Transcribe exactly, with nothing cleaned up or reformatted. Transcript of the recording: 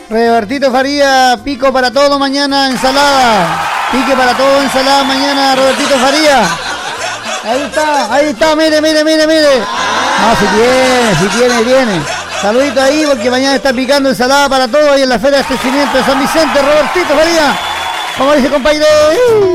Robertito Faría, pico para todo mañana, ensalada. Pique para todo, ensalada mañana, Robertito Faría. Ahí está, ahí está, mire, mire, mire, mire. No, si tiene, si tiene, tiene. Saludito ahí porque mañana está picando ensalada para todos ahí en la Feria de Abastecimiento de San Vicente, Robertito Faría. Como dice compañero.